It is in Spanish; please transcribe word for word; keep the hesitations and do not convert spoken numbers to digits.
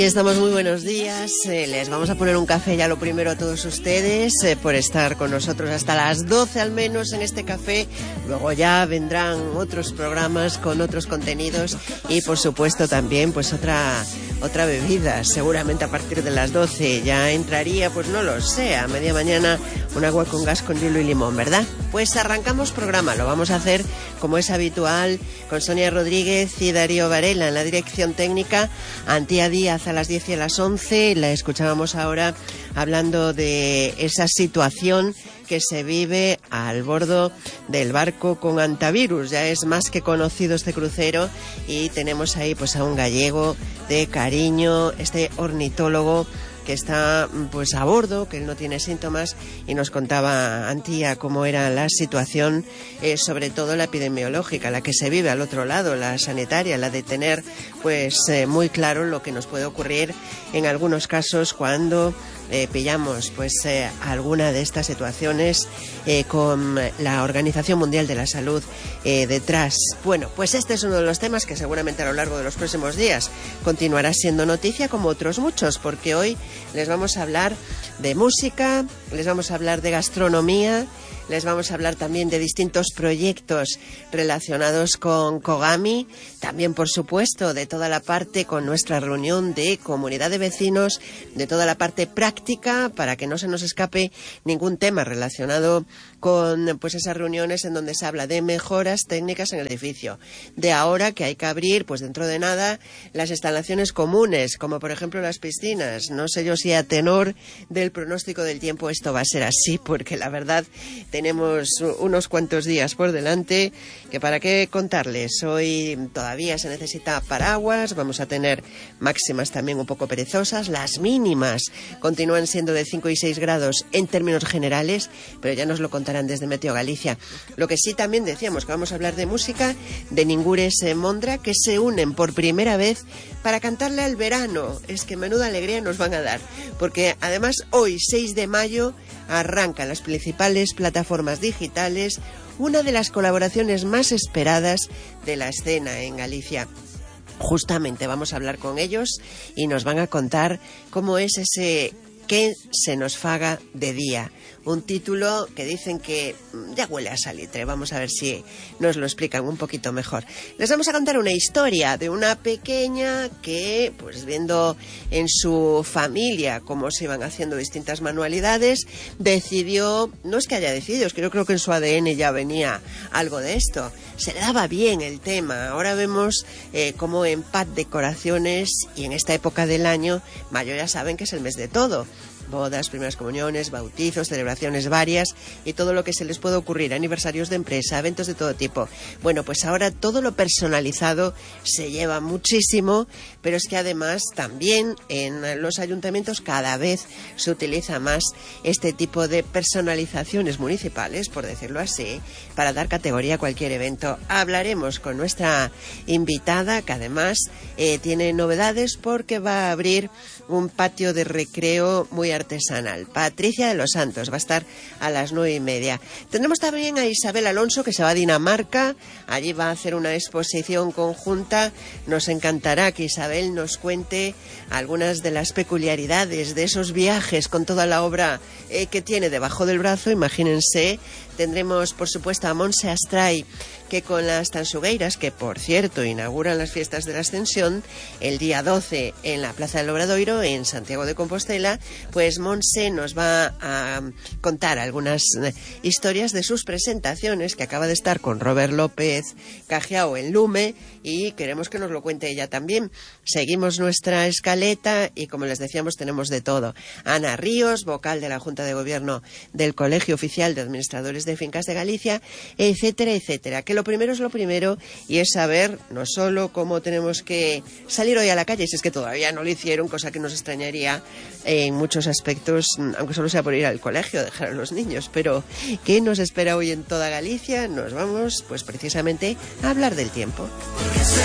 Estamos muy buenos días, eh, les vamos a poner un café ya lo primero a todos ustedes eh, por estar con nosotros hasta las doce al menos en este café. Luego ya vendrán otros programas con otros contenidos y por supuesto también pues otra otra bebida, seguramente a partir de las doce ya entraría, pues no lo sé, a media mañana un agua con gas con hielo y limón, ¿verdad? Pues arrancamos programa, lo vamos a hacer como es habitual con Sonia Rodríguez y Darío Varela en la dirección técnica, Antía Díaz a las diez y a las once, la escuchábamos ahora hablando de esa situación que se vive al bordo del barco con antivirus. Ya es más que conocido este crucero y tenemos ahí pues a un gallego de cariño, este ornitólogo que está pues a bordo, que él no tiene síntomas y nos contaba Antía cómo era la situación, eh, sobre todo la epidemiológica, la que se vive al otro lado, la sanitaria, la de tener pues eh, muy claro lo que nos puede ocurrir en algunos casos cuando eh, pillamos pues eh, alguna de estas situaciones eh, con la Organización Mundial de la Salud eh, detrás. Bueno, pues este es uno de los temas que seguramente a lo largo de los próximos días continuará siendo noticia como otros muchos, porque hoy les vamos a hablar de música, les vamos a hablar de gastronomía, les vamos a hablar también de distintos proyectos relacionados con Kogami, también por supuesto de toda la parte con nuestra reunión de comunidad de vecinos, de toda la parte práctica para que no se nos escape ningún tema relacionado con pues esas reuniones en donde se habla de mejoras técnicas en el edificio, de ahora que hay que abrir pues dentro de nada las instalaciones comunes, como por ejemplo las piscinas. No sé yo si a tenor del pronóstico del tiempo esto va a ser así, porque la verdad tenemos unos cuantos días por delante que para qué contarles. Hoy todavía se necesita paraguas, vamos a tener máximas también un poco perezosas, las mínimas continúan siendo de cinco y seis grados en términos generales, pero ya nos lo contarán desde Meteo Galicia. Lo que sí también decíamos que vamos a hablar de música, de Ningures eh, Mondra, que se unen por primera vez para cantarle al verano. Es que menuda alegría nos van a dar, porque además hoy, seis de mayo, arrancan las principales plataformas digitales, una de las colaboraciones más esperadas de la escena en Galicia. Justamente vamos a hablar con ellos y nos van a contar cómo es ese que se nos faga de día. Un título que dicen que ya huele a salitre. Vamos a ver si nos lo explican un poquito mejor. Les vamos a contar una historia de una pequeña que, pues viendo en su familia cómo se iban haciendo distintas manualidades, decidió, no es que haya decidido, es que yo creo que en su A D N ya venía algo de esto. Se le daba bien el tema. Ahora vemos eh, cómo en P A D Decoraciones y en esta época del año, mayo ya saben que es el mes de todo. Bodas, primeras comuniones, bautizos, celebraciones varias y todo lo que se les puede ocurrir, aniversarios de empresa, eventos de todo tipo. Bueno, pues ahora todo lo personalizado se lleva muchísimo, pero es que además también en los ayuntamientos cada vez se utiliza más este tipo de personalizaciones municipales, por decirlo así, para dar categoría a cualquier evento. Hablaremos con nuestra invitada, que además eh, tiene novedades porque va a abrir un patio de recreo muy artesanal. Patricia de los Santos va a estar a las nueve y media. Tendremos también a Isabel Alonso, que se va a Dinamarca. Allí va a hacer una exposición conjunta. Nos encantará que Isabel nos cuente algunas de las peculiaridades de esos viajes con toda la obra eh, que tiene debajo del brazo. Imagínense. Tendremos, por supuesto, a Montse Astray, que con las Tansugueiras, que por cierto inauguran las fiestas de la Ascensión el día doce en la Plaza del Obradoiro, en Santiago de Compostela, pues Montse nos va a contar algunas historias de sus presentaciones, que acaba de estar con Robert López Cajiao en Lume, y queremos que nos lo cuente ella también. Seguimos nuestra escaleta y, como les decíamos, tenemos de todo. Ana Ríos, vocal de la Junta de Gobierno del Colegio Oficial de Administradores de Fincas de Galicia, etcétera, etcétera. Que lo primero es lo primero y es saber no solo cómo tenemos que salir hoy a la calle, si es que todavía no lo hicieron, cosa que nos extrañaría en muchos aspectos, aunque solo sea por ir al colegio, dejar a los niños, pero ¿qué nos espera hoy en toda Galicia? Nos vamos pues precisamente a hablar del tiempo.